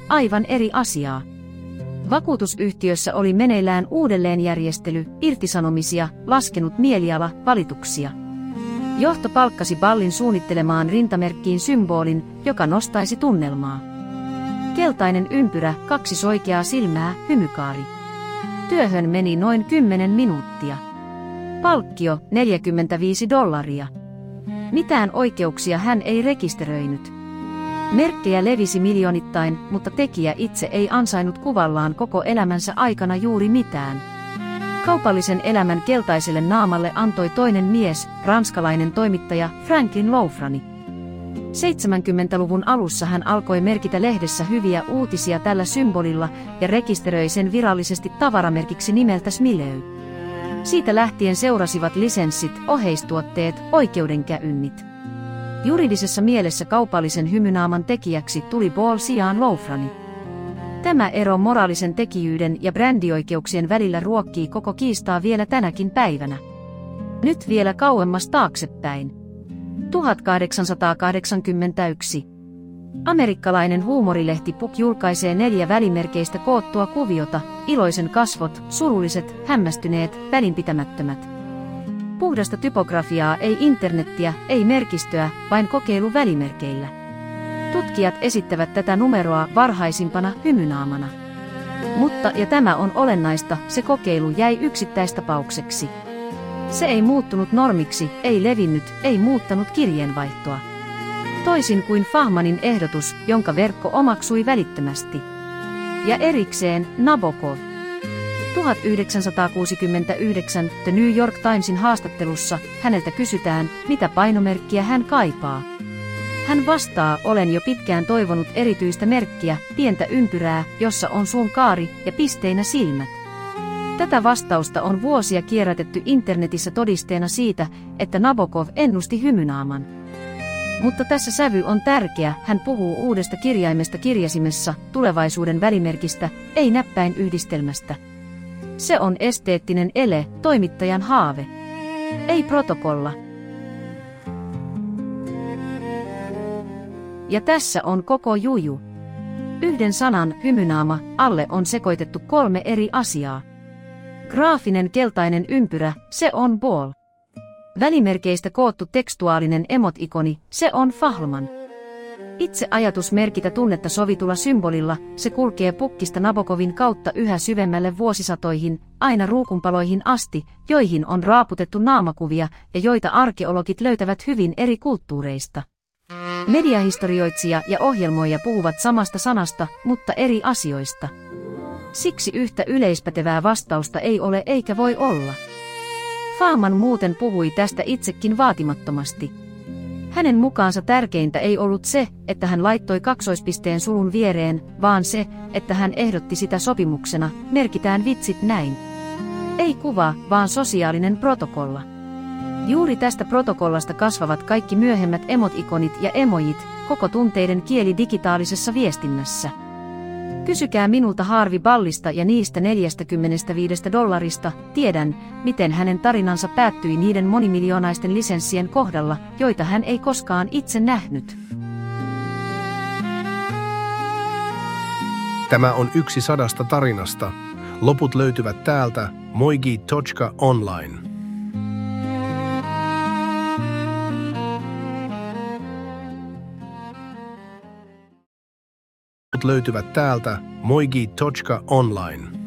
aivan eri asiaa. Vakuutusyhtiössä oli meneillään uudelleenjärjestely, irtisanomisia, laskenut mieliala, valituksia. Johto palkkasi Ballin suunnittelemaan rintamerkkiin symbolin, joka nostaisi tunnelmaa. Keltainen ympyrä, 2 soikeaa silmää, hymykaari. Työhön meni noin 10 minuuttia. Palkkio, $45. Mitään oikeuksia hän ei rekisteröinyt. Merkkejä levisi miljoonittain, mutta tekijä itse ei ansainnut kuvallaan koko elämänsä aikana juuri mitään. Kaupallisen elämän keltaiselle naamalle antoi toinen mies, ranskalainen toimittaja Franklin Loufrani. 70-luvun alussa hän alkoi merkitä lehdessä hyviä uutisia tällä symbolilla ja rekisteröi sen virallisesti tavaramerkiksi nimeltä Smiley. Siitä lähtien seurasivat lisenssit, oheistuotteet, oikeudenkäynnit. Juridisessa mielessä kaupallisen hymynaaman tekijäksi tuli Ball sijaan Loufrani. Tämä ero moraalisen tekijyyden ja brändioikeuksien välillä ruokkii koko kiistaa vielä tänäkin päivänä. Nyt vielä kauemmas taaksepäin. 1881. Amerikkalainen huumorilehti Puck julkaisee 4 välimerkeistä koottua kuviota, iloisen kasvot, surulliset, hämmästyneet, välinpitämättömät. Puhdasta typografiaa, ei internettiä, ei merkistöä, vain kokeilu välimerkeillä. Tutkijat esittävät tätä numeroa varhaisimpana hymynaamana. Mutta, ja tämä on olennaista, se kokeilu jäi yksittäistapaukseksi. Se ei muuttunut normiksi, ei levinnyt, ei muuttanut kirjeenvaihtoa. Toisin kuin Fahmanin ehdotus, jonka verkko omaksui välittömästi. Ja erikseen Nabokov. 1969 The New York Timesin haastattelussa häneltä kysytään, mitä painomerkkiä hän kaipaa. Hän vastaa, olen jo pitkään toivonut erityistä merkkiä, pientä ympyrää, jossa on suun kaari ja pisteinä silmät. Tätä vastausta on vuosia kierrätetty internetissä todisteena siitä, että Nabokov ennusti hymynaaman. Mutta tässä sävy on tärkeä, hän puhuu uudesta kirjaimesta kirjasimessa, tulevaisuuden välimerkistä, ei näppäinyhdistelmästä. Se on esteettinen ele, toimittajan haave. Ei protokolla. Ja tässä on koko juju. Yhden sanan, hymynaama, alle on sekoitettu 3 eri asiaa. Graafinen keltainen ympyrä, se on Ball. Välimerkeistä koottu tekstuaalinen emot-ikoni, se on Fahman. Itse ajatus merkitä tunnetta sovitulla symbolilla, se kulkee Puckista Nabokovin kautta yhä syvemmälle vuosisatoihin, aina ruukunpaloihin asti, joihin on raaputettu naamakuvia ja joita arkeologit löytävät hyvin eri kulttuureista. Mediahistorioitsija ja ohjelmoija puhuvat samasta sanasta, mutta eri asioista. Siksi yhtä yleispätevää vastausta ei ole eikä voi olla. Fahman muuten puhui tästä itsekin vaatimattomasti. Hänen mukaansa tärkeintä ei ollut se, että hän laittoi kaksoispisteen sulun viereen, vaan se, että hän ehdotti sitä sopimuksena, merkitään vitsit näin. Ei kuva, vaan sosiaalinen protokolla. Juuri tästä protokollasta kasvavat kaikki myöhemmät emot-ikonit ja emojit, koko tunteiden kieli digitaalisessa viestinnässä. Kysykää minulta Harvey Ballista ja niistä $45, tiedän, miten hänen tarinansa päättyi niiden monimiljoonaisten lisenssien kohdalla, joita hän ei koskaan itse nähnyt. Tämä on 100 tarinasta. Loput löytyvät täältä moigi.online. Löytyvät täältä moigi.online.